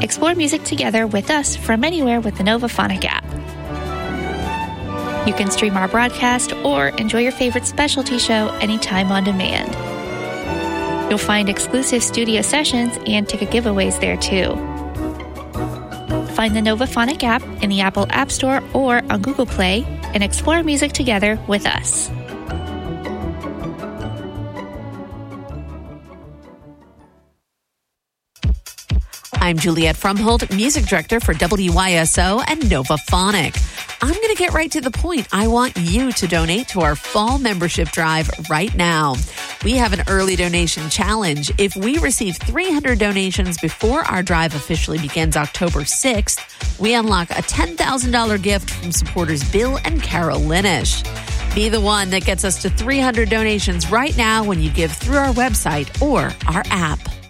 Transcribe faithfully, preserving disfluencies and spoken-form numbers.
Explore music together with us from anywhere with the Novaphonic app. You can stream our broadcast or enjoy your favorite specialty show anytime on demand. You'll find exclusive studio sessions and ticket giveaways there too. Find the Novaphonic app in the Apple App Store or on Google Play and explore music together with us. I'm Juliette Frumhold, Music Director for W Y S O and Novaphonic. I'm going to get right to the point. I want you to donate to our fall membership drive right now. We have an early donation challenge. If we receive three hundred donations before our drive officially begins October sixth, we unlock a ten thousand dollars gift from supporters Bill and Carol Linish. Be the one that gets us to three hundred donations right now when you give through our website or our app.